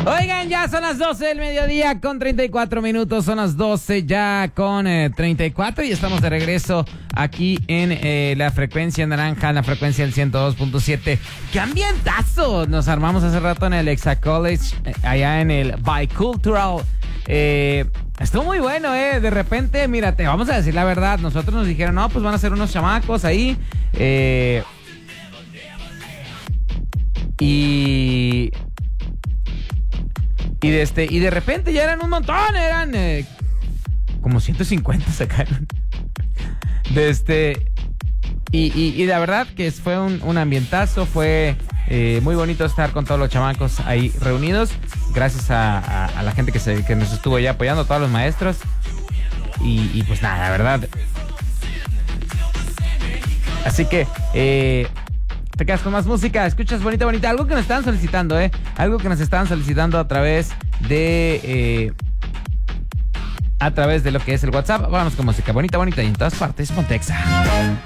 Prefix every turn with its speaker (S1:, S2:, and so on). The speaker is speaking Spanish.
S1: Oigan, ya son las 12 del mediodía con 34 minutos. Son las 12 ya con 34 y estamos de regreso aquí en la frecuencia naranja, en la frecuencia del 102.7. ¡Qué ambientazo! Nos armamos hace rato en el Exa College, allá en el Bicultural. Estuvo muy bueno, De repente, mira, te vamos a decir la verdad. Nosotros nos dijeron, no, pues van a ser unos chamacos ahí. Y de repente ya eran un montón, eran como 150 sacaron. Y la verdad que fue un ambientazo, fue muy bonito estar con todos los chamacos ahí reunidos. Gracias a la gente que nos estuvo ya apoyando, a todos los maestros. Y pues nada, la verdad. Así que te quedas con más música, escuchas bonita, bonita. Algo que nos estaban solicitando, algo que nos estaban solicitando a través de lo que es el WhatsApp. Vamos con música bonita, bonita y en todas partes, Ponte Exa.